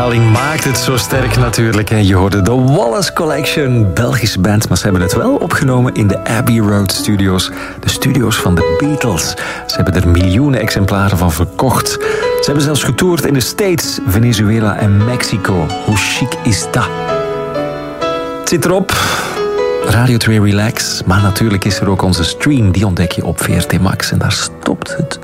uitstraling maakt het zo sterk natuurlijk. Je hoorde de Wallace Collection, Belgische band, maar ze hebben het wel opgenomen in de Abbey Road Studios. De studios van de Beatles. Ze hebben er miljoenen exemplaren van verkocht. Ze hebben zelfs getoerd in de States, Venezuela en Mexico. Hoe chic is dat? Het zit erop. Radio 2 Relax. Maar natuurlijk is er ook onze stream. Die ontdek je op VRT Max. En daar stopt het